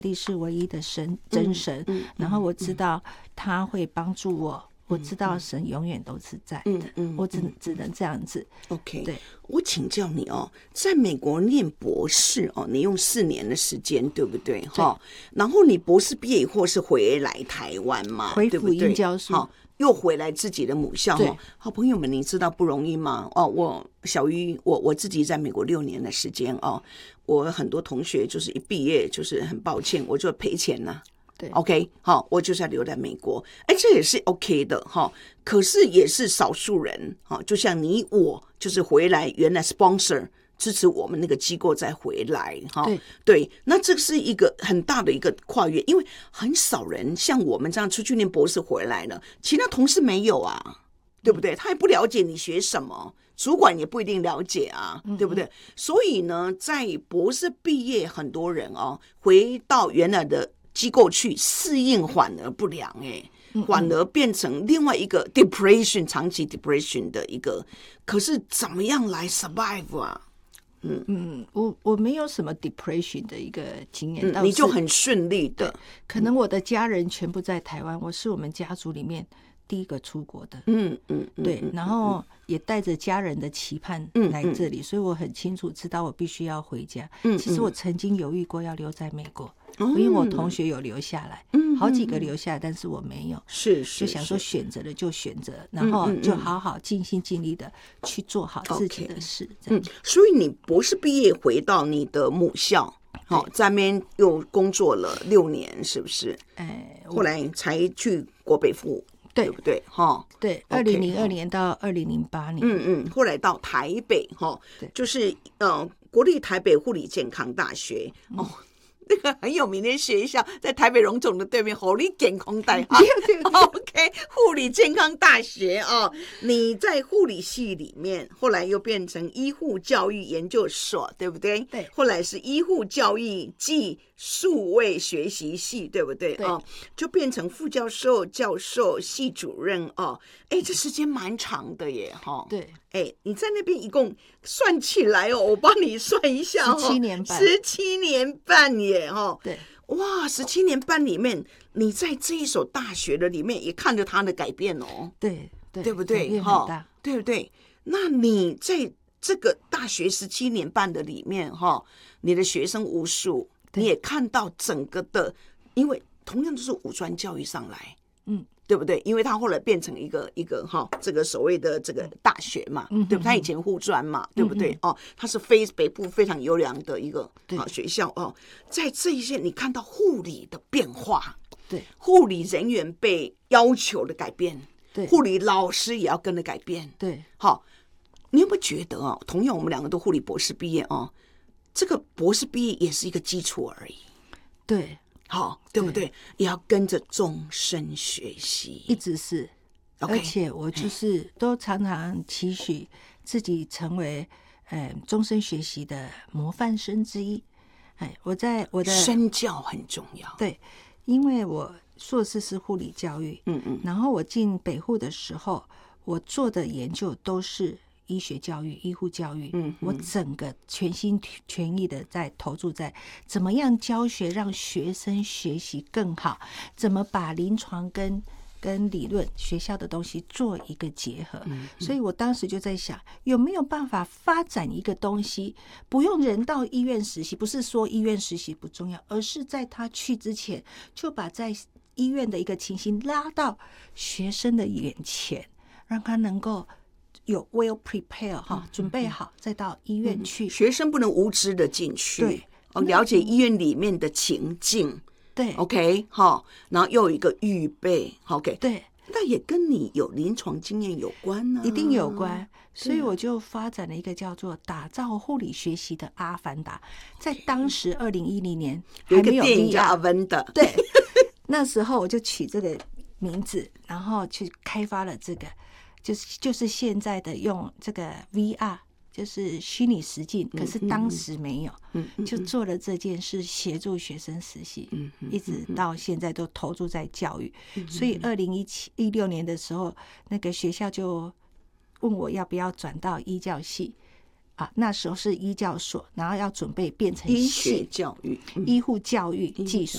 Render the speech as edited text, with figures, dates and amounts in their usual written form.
帝是唯一的真神，然后我知道他会帮助我，我知道神永远都是在的，我只能这样子。 OK， 对， 我请教你哦，在美国念博士哦，你用4年的时间，对不对？哈，然后你博士毕业以后是回来台湾嘛， 回辅对不对？ 音教书， 好，又回来自己的母校哈。好朋友们，你知道不容易吗？哦，我小鱼，我自己在美国6年的时间哦，我很多同学就是一毕业就是很抱歉，我就赔钱了。 对 OK， 好，我就是要留在美国，这也是 OK 的哈。可是也是少数人哈，就像你我，就是回来原来 sponsor 支持我们那个机构再回来哈。对，那这是一个很大的一个跨越，因为很少人像我们这样出去念博士回来了，其他同事没有啊，对不对？他也不了解你学什么。主管也不一定了解啊，对不对？所以呢，在博士毕业，很多人回到原来的机构去适应反而不良，反而变成另外一个 depression 长期 depression 的一个，可是怎么样来 survive 啊？ 我没有什么 depression 的一个经验， 你就很顺利的。 可能我的家人全部在台湾，我是我们家族里面第一个出国的，对，然后也带着家人的期盼来这里，所以我很清楚知道我必须要回家。其实我曾经犹豫过要留在美国，因为我同学有留下来，好几个留下来，但是我没有，就想说选择了就选择，然后就好好尽心尽力的去做好自己的事。 所以你博士毕业回到你的母校，在那边又工作了6年，是不是？后来才去国北附。对不对？ 对，2002年到2008 年，后来到台北，就是国立台北护理健康大学，那个很有名的学校，在台北荣总的对面，护理健康大学。OK， 护理健康大学你在护理系里面，后来又变成医护教育研究所，对不对？ 对。 后来是医护教育暨数位学习系，对不对？就变成副教授、教授、系主任这时间蛮长的耶， 对。 你在那边一共算起来我帮你算一下 17年半 ，17年半耶， 对， 哇，17年半里面，你在这一所大学的里面也看着它的改变对不对？ 改变很大， 对不对？那你在这个大学17年半的里面你的学生无数，你也看到整个的，因为同样都是五专教育上来，对不对？因为他后来变成一个这个所谓的这个大学嘛，对不对？他以前护专嘛，对不对？他是北部非常优良的一个学校在这一些你看到护理的变化， 对， 护理人员被要求的改变， 对， 护理老师也要跟着改变， 对， 你有没有觉得同样我们2个都护理博士毕业这个博士毕业也是一个基础而已， 对。 对不对？也要跟着终身学习， 一直是，而且我就是都常常期许自己成为终身学习的模范生之一。我在我的身教很重要， 对，因为我硕士是护理教育，然后我进北护的时候，我做的研究都是医学教育、医护教育，我整个全心全意的在投注在怎么样教学让学生学习更好，怎么把临床跟理论学校的东西做一个结合，所以我当时就在想，有没有办法发展一个东西，不用人到医院实习，不是说医院实习不重要，而是在他去之前，就把在医院的一个情形拉到学生的眼前，让他能够有 well prepare 准备好再到医院去， 学生不能无知的进去， 对， 了解医院里面的情境， 对 ，OK， 然后又有一个预备 ，OK， 对， 那也跟你有临床经验有关呢， 一定有关，所以我就发展了一个叫做打造护理学习的阿凡达，在当时2010年还没有 VR， 有一个电影叫阿凡达， 对，那时候我就取这个名字，然后去开发了这个。就是现在的用这个 VR， 就是虚拟实境，可是当时没有，就做了这件事，协助学生实习，一直到现在都投注在教育。所以2016年的时候，那个学校就问我要不要转到医教系。那时候是医教所，然后要准备变成医学教育、 医护教育技术